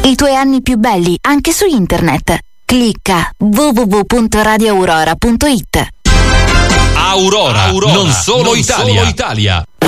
i tuoi anni più belli anche su internet. Clicca www.radioaurora.it. Aurora, non solo Italia.